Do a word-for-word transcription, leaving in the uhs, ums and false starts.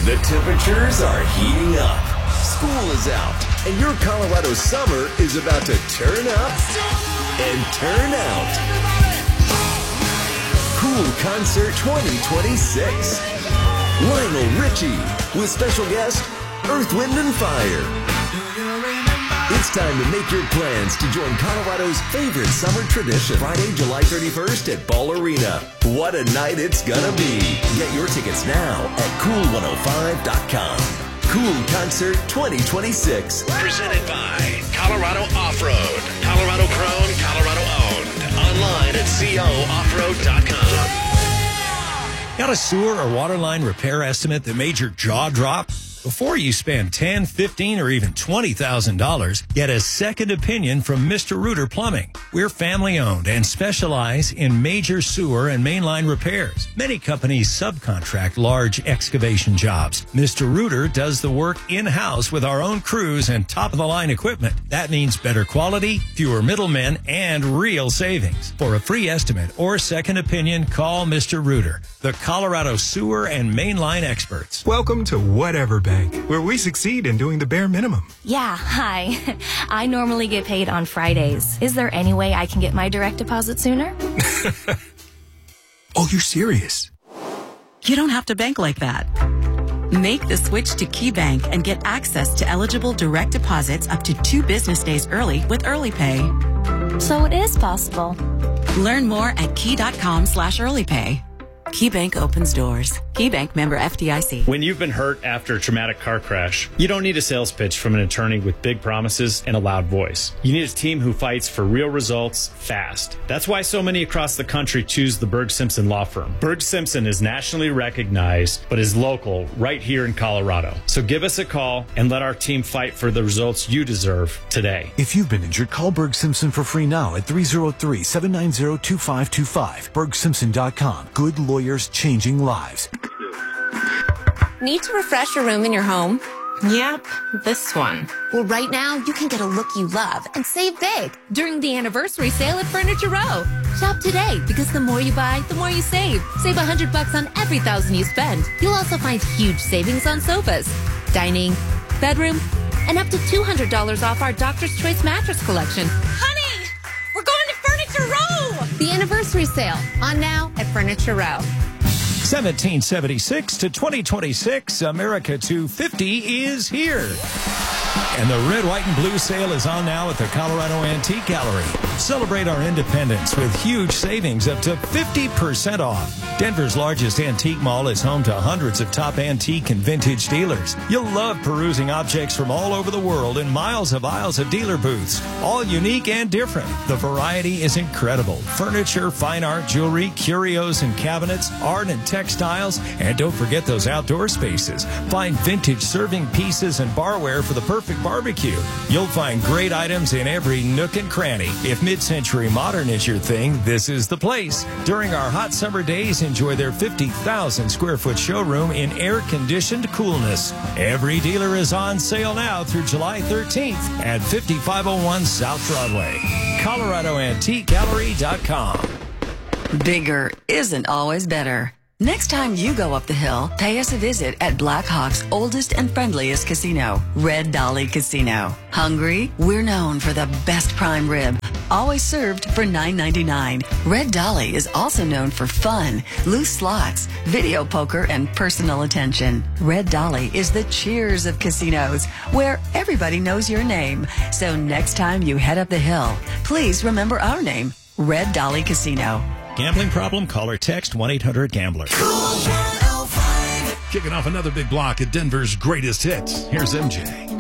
The temperatures are heating up. School is out, and your Colorado summer is about to turn up and turn out. Cool Concert twenty twenty-six. Lionel Richie with special guest Earth, Wind and Fire. It's time to make your plans to join Colorado's favorite summer tradition. Friday, July thirty-first at Ball Arena. What a night it's gonna be. Get your tickets now at cool one oh five dot com. Cool Concert twenty twenty-six. Presented by Colorado Off-Road. Colorado grown, Colorado owned. Online at co off road dot com. Got a sewer or water line repair estimate that made your jaw drop? Before you spend ten thousand dollars, fifteen thousand dollars, or even twenty thousand dollars, get a second opinion from Mister Reuter Plumbing. We're family-owned and specialize in major sewer and mainline repairs. Many companies subcontract large excavation jobs. Mister Reuter does the work in-house with our own crews and top-of-the-line equipment. That means better quality, fewer middlemen, and real savings. For a free estimate or second opinion, call Mister Reuter, the Colorado sewer and mainline experts. Welcome to Whatever Bank, where we succeed in doing the bare minimum. Yeah, hi. I normally get paid on Fridays. Is there any way I can get my direct deposit sooner? Oh, you're serious? You don't have to bank like that. Make the switch to KeyBank and get access to eligible direct deposits up to two business days early with Early Pay. So it is possible. Learn more at key.com slash early pay. KeyBank opens doors. KeyBank, member F D I C. When you've been hurt after a traumatic car crash, you don't need a sales pitch from an attorney with big promises and a loud voice. You need a team who fights for real results fast. That's why so many across the country choose the Berg Simpson Law Firm. Berg Simpson is nationally recognized, but is local right here in Colorado. So give us a call and let our team fight for the results you deserve today. If you've been injured, call Berg Simpson for free now at three oh three, seven nine zero, two five two five. berg simpson dot com. Good lawyers changing lives. Need to refresh your room in your home? Yep, this one. Well, right now, you can get a look you love and save big during the anniversary sale at Furniture Row. Shop today, because the more you buy, the more you save. Save one hundred bucks on every thousand you spend. You'll also find huge savings on sofas, dining, bedroom, and up to two hundred dollars off our Doctor's Choice mattress collection. Honey, we're going to Furniture Row! The anniversary sale, on now at Furniture Row. seventeen seventy-six to twenty twenty-six, America two fifty is here. And the red, white, and blue sale is on now at the Colorado Antique Gallery. Celebrate our independence with huge savings up to fifty percent off. Denver's largest antique mall is home to hundreds of top antique and vintage dealers. You'll love perusing objects from all over the world in miles of aisles of dealer booths, all unique and different. The variety is incredible. Furniture, fine art, jewelry, curios and cabinets, art and textiles, and don't forget those outdoor spaces. Find vintage serving pieces and barware for the perfect barbecue. You'll find great items in every nook and cranny. If mid-century modern is your thing, this is the place. During our hot summer days, enjoy their fifty thousand square foot showroom in air-conditioned coolness. Every dealer is on sale now through July thirteenth at fifty-five oh one South Broadway. Colorado Antique Gallery dot com. Bigger isn't always better. Next time you go up the hill, pay us a visit at Black Hawk's oldest and friendliest casino, Red Dolly Casino. Hungry? We're known for the best prime rib, always served for nine ninety-nine. Red Dolly is also known for fun, loose slots, video poker, and personal attention. Red Dolly is the cheers of casinos, where everybody knows your name. So next time you head up the hill, please remember our name, Red Dolly Casino. Gambling problem? Call or text one eight hundred gambler. Kicking off another big block at Denver's greatest hits. Here's M J.